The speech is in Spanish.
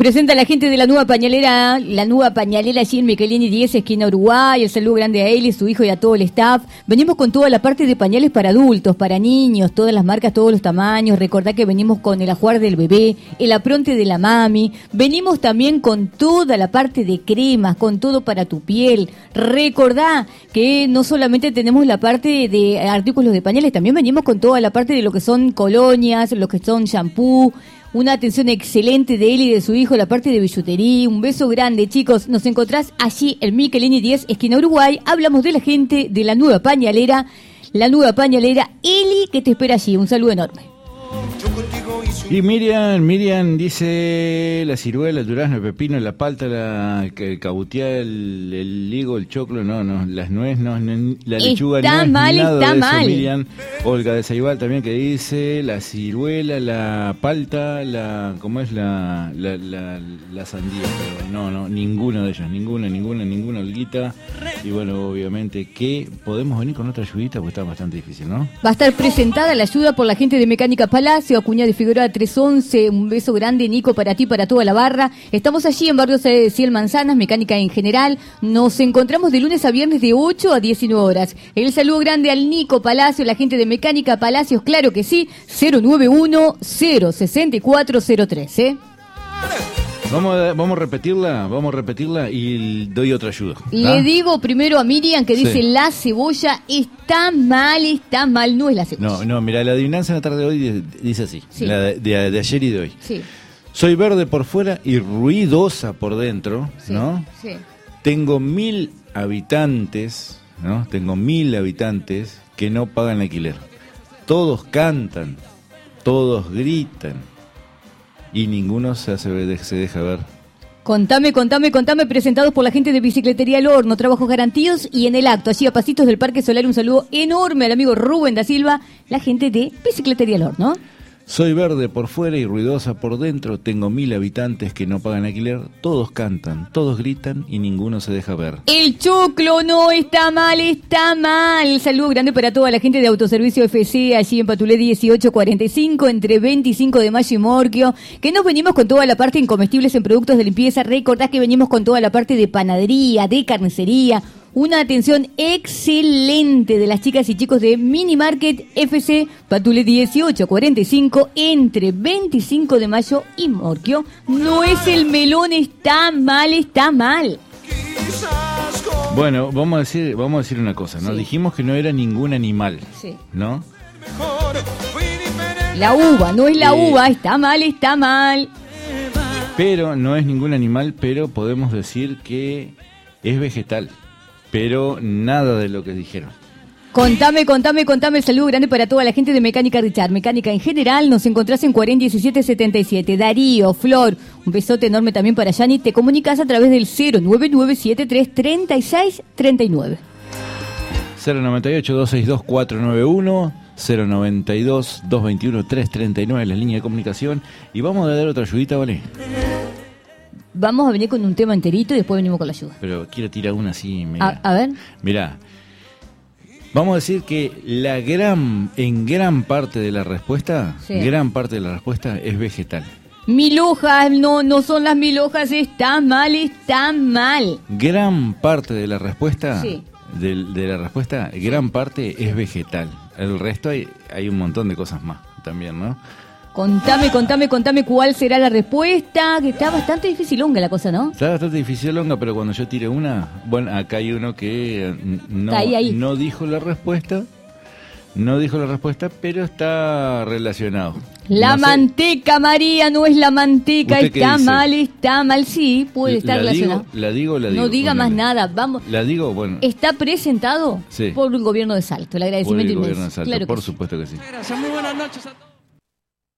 Presenta a la gente de la nueva pañalera allí en Michelini 10, esquina Uruguay. El saludo grande a él y su hijo y a todo el staff. Venimos con toda la parte de pañales para adultos, para niños, todas las marcas, todos los tamaños. Recordá que venimos con el ajuar del bebé, el apronte de la mami. Venimos también con toda la parte de cremas, con todo para tu piel. Recordá que no solamente tenemos la parte de artículos de pañales, también venimos con toda la parte de lo que son colonias, lo que son shampoo. Una atención excelente de él y de su hijo, la parte de billutería. Un beso grande, chicos. Nos encontrás allí en Michelini 10, esquina Uruguay. Hablamos de la gente de la nueva pañalera. La nueva pañalera Eli, que te espera allí. Un saludo enorme. Y Miriam dice la ciruela, el durazno, el pepino, la palta, el cabutiá, el higo, el choclo, no, las nueces, no, la lechuga, está no mal, es nada está de eso, mal. Miriam. Olga de Saibal también que dice la ciruela, la palta, ¿cómo es la sandía? Pero no, ninguno de ellos, ninguna Olguita. Y bueno, obviamente que podemos venir con otra ayudita porque está bastante difícil, ¿no? Va a estar presentada la ayuda por la gente de Mecánica Palacio, Acuña de Figueroa 311. Un beso grande, Nico, para ti, para toda la barra. Estamos allí en Barrio Ciel Manzanas, Mecánica en general. Nos encontramos de lunes a viernes de 8 a 19 horas. El saludo grande al Nico Palacio, la gente de Mecánica Palacios, claro que sí, 091-06403, ¿eh? Vamos a repetirla y doy otra ayuda. Le digo primero a Miriam que dice sí. La cebolla está mal, no es la cebolla. No, mira, la adivinanza en la tarde de hoy dice así, sí. La de ayer y de hoy. Sí. Soy verde por fuera y ruidosa por dentro, Sí, ¿no? sí. Tengo 1000 habitantes, ¿no? Tengo 1000 habitantes que no pagan alquiler. Todos cantan, todos gritan y ninguno se deja ver. Contame, presentados por la gente de Bicicletería El Horno, trabajos garantidos y en el acto, allí a pasitos del Parque Solar, un saludo enorme al amigo Rubén da Silva, la gente de Bicicletería El Horno. Soy verde por fuera y ruidosa por dentro, tengo 1000 habitantes que no pagan alquiler, todos cantan, todos gritan y ninguno se deja ver. El choclo no está mal. Saludo grande para toda la gente de Autoservicio FC, allí en Patulé 1845, entre 25 de mayo y Morquio, que nos venimos con toda la parte de incomestibles en productos de limpieza. Recordad que venimos con toda la parte de panadería, de carnicería. Una atención excelente de las chicas y chicos de Mini Market FC, Patule 1845, entre 25 de mayo y Morquio. No es el melón, está mal. Bueno, vamos a decir una cosa, ¿no? Sí. Dijimos que no era ningún animal, Sí. ¿no? La uva, no es la uva, está mal. Pero no es ningún animal, pero podemos decir que es vegetal. Pero nada de lo que dijeron. Contame el saludo grande para toda la gente de Mecánica Richard. Mecánica en general, nos encontrás en 401777. Darío, Flor, un besote enorme también para Yani. Te comunicas a través del 099733639. 098-262-491, 092-221-339, la línea de comunicación. Y vamos a dar otra ayudita, ¿vale? Vamos a venir con un tema enterito y después venimos con la ayuda. Pero quiero tirar una así. A ver. Mirá, vamos a decir que en gran parte de la respuesta, Sí. es vegetal. Mil hojas, no son las 1000 hojas, está mal. Gran parte de la respuesta, Sí. gran parte es vegetal. El resto hay un montón de cosas más también, ¿no? Contame cuál será la respuesta, que está bastante dificilonga la cosa, ¿no? Está bastante dificilonga, pero cuando yo tire una, bueno, acá hay uno que ahí. no dijo la respuesta, pero está relacionado. La No sé, manteca, María, no es la manteca, ¿Usted qué está dice? mal, sí, puede estar relacionado. La digo. No diga más nada, vamos. La digo, bueno. Está presentado Sí. por el gobierno de Salto, el Por agradecimiento el inmenso. gobierno de Salto, Claro que por sí. supuesto que sí. Gracias, muy buenas noches a todos.